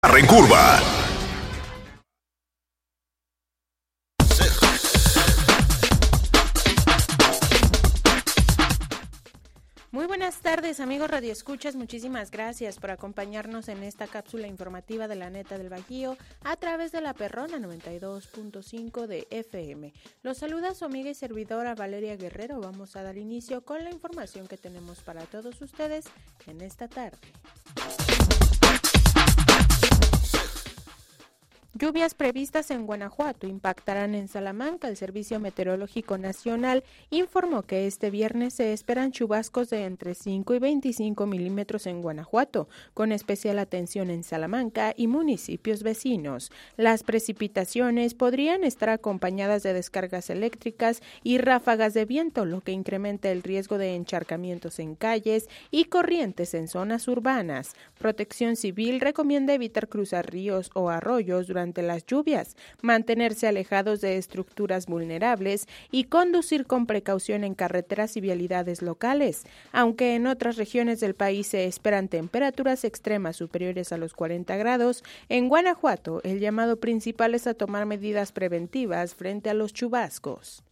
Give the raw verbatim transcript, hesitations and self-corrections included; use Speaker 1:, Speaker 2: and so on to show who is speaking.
Speaker 1: En curva.
Speaker 2: Muy buenas tardes, amigos radioescuchas, muchísimas gracias por acompañarnos en esta cápsula informativa de la Neta del Bajío a través de la Perrona noventa y dos punto cinco de F M. Los saluda su amiga y servidora Valeria Guerrero. Vamos a dar inicio con la información que tenemos para todos ustedes en esta tarde. Lluvias previstas en Guanajuato impactarán en Salamanca. El Servicio Meteorológico Nacional informó que este viernes se esperan chubascos de entre cinco y veinticinco milímetros en Guanajuato, con especial atención en Salamanca y municipios vecinos. Las precipitaciones podrían estar acompañadas de descargas eléctricas y ráfagas de viento, lo que incrementa el riesgo de encharcamientos en calles y corrientes en zonas urbanas. Protección Civil recomienda evitar cruzar ríos o arroyos durante las lluvias, mantenerse alejados de estructuras vulnerables y conducir con precaución en carreteras y vialidades locales. Aunque en otras regiones del país se esperan temperaturas extremas superiores a los cuarenta grados, en Guanajuato el llamado principal es a tomar medidas preventivas frente a los chubascos.